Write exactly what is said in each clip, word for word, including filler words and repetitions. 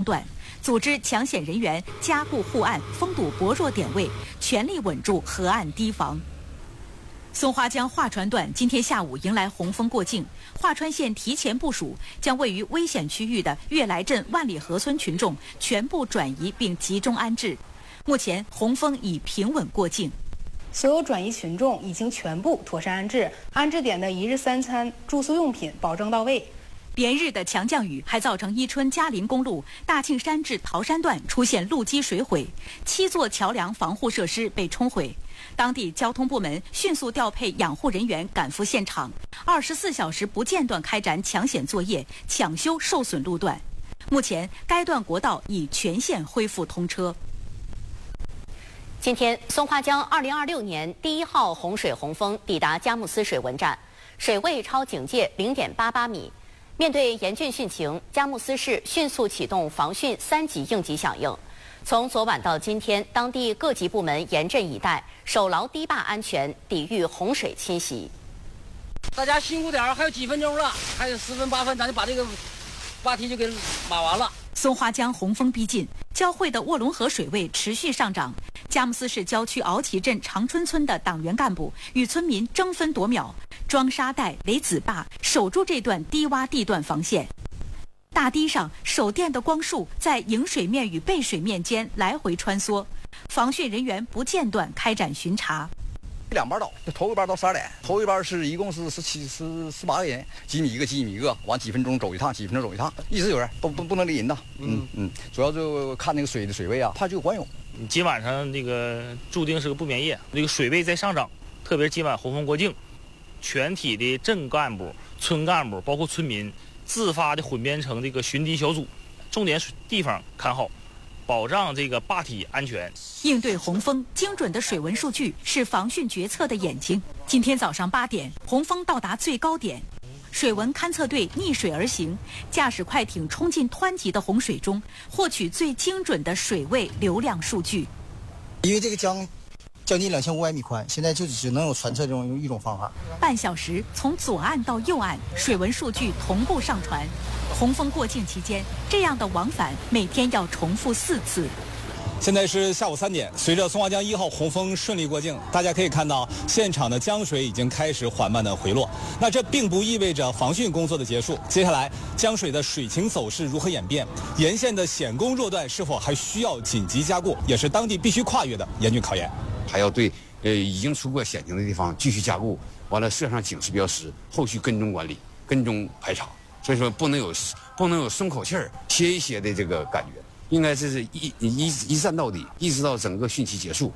断，组织抢险人员加固护岸，封堵薄弱点位，全力稳住河岸堤防。松花江桦川段今天下午迎来洪峰过境，桦川县提前部署，将位于危险区域的悦来镇万里河村群众全部转移并集中安置。目前洪峰已平稳过境， 所有转移群众已经全部妥善安置，安置点的一日三餐、住宿用品保证到位。 连日的强降雨还造成伊春嘉林公路大庆山至桃山段出现路基水毁，七座桥梁防护设施被冲毁。当地交通部门迅速调配养护人员赶赴现场，二十四小时不间断开展抢险作业，抢修受损路段。目前，该段国道已全线恢复通车。 今天，松花江二零二六年第一号洪水洪峰抵达佳木斯水文站，水位超警戒零点八八米。面对严峻汛情，佳木斯市迅速启动防汛三级应急响应。从昨晚到今天，当地各级部门严阵以待，守牢堤坝安全，抵御洪水侵袭。 大家辛苦点儿，还有几分钟了，还有十分八分，咱就把这个坝堤就给码完了。 松花江洪峰逼近，交汇的卧龙河水位持续上涨。佳木斯市郊区敖旗镇长春村的党员干部与村民争分夺秒，装沙袋、垒秭坝，守住这段低洼地段防线。大堤上，手电的光束在迎水面与背水面间来回穿梭，防汛人员不间断开展巡查。 两班倒，头一班到十二点，头一班是一共是十七、十十八个人，几米一个，几米一个，往几分钟走一趟，几分钟走一趟，一直有人，不不不能离人呐。嗯嗯，主要就看那个水的水位啊，怕就管用。 今晚上这个注定是个不眠夜，这个水位在上涨，特别是今晚洪峰过境，全体的镇干部、村干部，包括村民，自发的混编成这个巡堤小组，重点地方看好，保障这个坝体安全。 应对洪峰，精准的水文数据是防汛决策的眼睛。今天早上八点，洪峰到达最高点，水文勘测队逆水而行，驾驶快艇冲进湍急的洪水中，获取最精准的水位流量数据。 因为这个江将近两千五百米宽，现在就只能有传测这种一种方法。 半小时，从左岸到右岸，水文数据同步上传。洪峰过境期间，这样的往返每天要重复四次。 现在是下午三点，随着松花江一号洪峰顺利过境，大家可以看到现场的江水已经开始缓慢的回落。那这并不意味着防汛工作的结束，接下来江水的水情走势如何演变，沿线的险工弱段是否还需要紧急加固，也是当地必须跨越的严峻考验。 还要对呃已经出过险情的地方继续加固，完了设上警示标识，后续跟踪管理、跟踪排查。所以说不能有不能有松口气儿、歇一歇的这个感觉，应该这是一一一战到底，一直到整个汛期结束。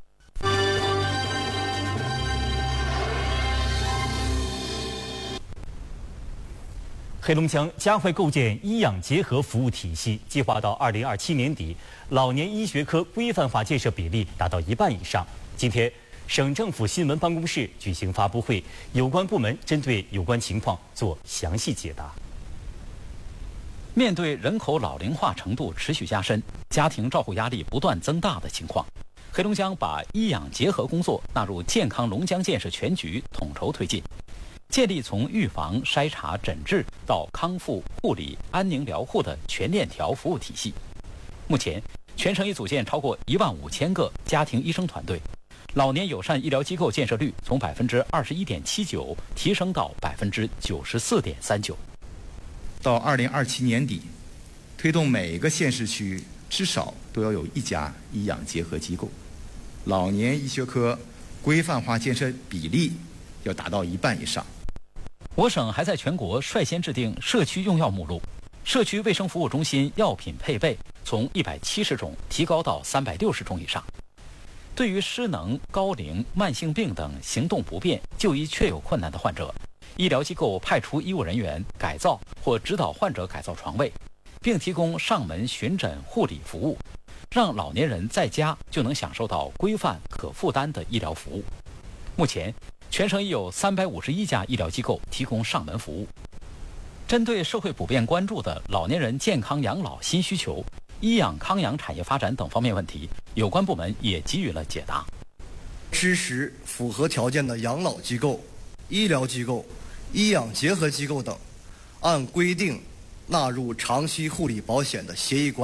黑龙江加快构建医养结合服务体系，计划到二零二七年底，老年医学科规范化建设比例达到一半以上。今天，省政府新闻办公室举行发布会，有关部门针对有关情况做详细解答。 面对人口老龄化程度持续加深，家庭照护压力不断增大的情况，黑龙江把医养结合工作纳入健康龙江建设全局统筹推进，建立从预防、筛查、诊治到康复、护理、安宁疗护的全链条服务体系。目前，全省已组建超过一万五千个家庭医生团队，老年友善医疗机构建设率从百分之二十一点七九提升到百分之九十四点三九。 到二零二七年底，推动每个县市区至少都要有一家医养结合机构，老年医学科规范化建设比例要达到一半以上。 我省还在全国率先制定社区用药目录，社区卫生服务中心药品配备从一百七十种提高到三百六十种以上。对于失能、高龄、慢性病等行动不便、就医确有困难的患者，医疗机构派出医务人员改造或指导患者改造床位，并提供上门巡诊护理服务，让老年人在家就能享受到规范可负担的医疗服务。目前，全省已有三百五十一家医疗机构提供上门服务。针对社会普遍关注的老年人健康养老新需求、医养康养产业发展等方面问题，有关部门也给予了解答。 支持符合条件的养老机构、医疗机构、医养结合机构等，按规定纳入长期护理保险的协议管理